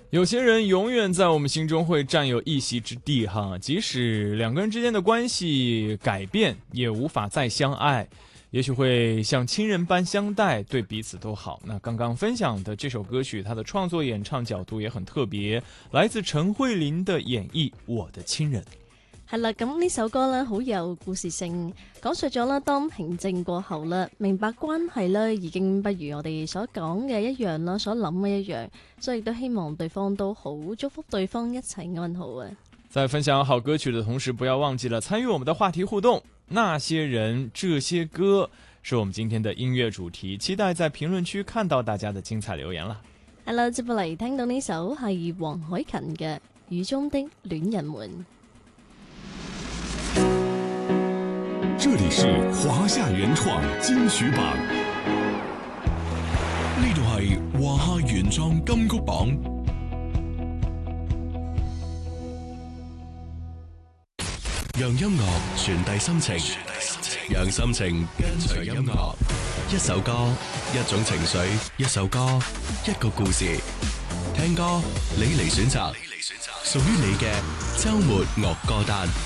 有些人永远在我们心中会占有一席之地哈，即使两个人之间的关系改变，也无法再相爱，也许会像亲人般相待，对彼此都好。那刚刚分享的这首歌曲，它的创作演唱角度也很特別，來自陳慧琳的演繹《我的親人》。 係啦，咁呢首歌咧好有故事性，講述咗啦，當平靜過後啦，明白關係咧已經不如我哋所講嘅一樣啦，所諗嘅一樣，所以都希望對方都好，祝福對方一切安好啊！ 在分享好歌曲的同時，不要忘記了參與我們的話題互動。那些人，這些歌，是我們今天的音樂主題，期待在評論區看到大家的精彩留言啦。 係啦，接落嚟聽到呢首係黃凱芹嘅《雨中的戀人們》。 這裡是華夏原創金曲榜，呢度係華夏原創金曲榜。讓音樂傳遞心情，讓心情跟隨音樂。一首歌，一種情緒，一首歌，一個故事。聽歌，你嚟選擇，屬於你嘅週末樂歌單。